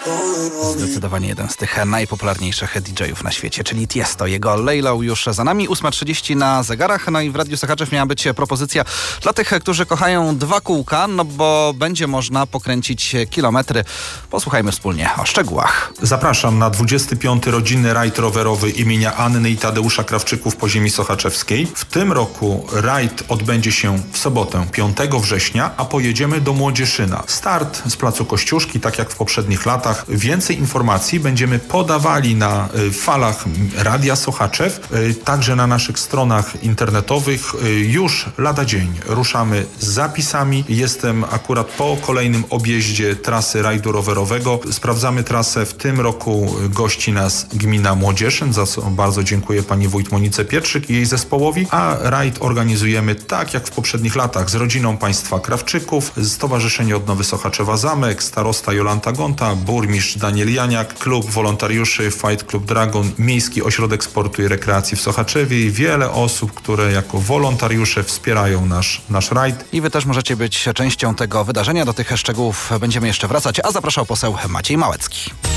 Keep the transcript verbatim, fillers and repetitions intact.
Zdecydowanie jeden z tych najpopularniejszych didżejów na świecie, czyli Tiesto. Jego Lejlo już za nami, ósma trzydzieści na zegarach. No i w Radiu Sochaczew miała być propozycja dla tych, którzy kochają dwa kółka, no bo będzie można pokręcić kilometry. Posłuchajmy wspólnie o szczegółach. Zapraszam na dwudziesty piąty rodzinny rajd rowerowy imienia Anny i Tadeusza Krawczyków po ziemi sochaczewskiej. W tym roku rajd odbędzie się w sobotę, piątego września, a pojedziemy do Młodzieszyna. Start z placu Kościuszki, tak jak w poprzednich latach. Więcej informacji będziemy podawali na falach Radia Sochaczew, także na naszych stronach internetowych. Już lada dzień ruszamy z zapisami. Jestem akurat po kolejnym objeździe trasy rajdu rowerowego. Sprawdzamy trasę. W tym roku gości nas gmina Młodzieszyn, za co bardzo dziękuję pani wójt Monice Pietrzyk i jej zespołowi, a rajd organizujemy tak jak w poprzednich latach z rodziną państwa Krawczyków, Stowarzyszenie Odnowy Sochaczewa Zamek, starosta Jolanta Gonta, burmistrz Daniel Janiak, klub wolontariuszy Fight Club Dragon, Miejski Ośrodek Sportu i Rekreacji w Sochaczewie i wiele osób, które jako wolontariusze wspierają nasz, nasz rajd. I wy też możecie być częścią tego wydarzenia. Do tych szczegółów będziemy jeszcze wracać, a zapraszał poseł Maciej Małecki.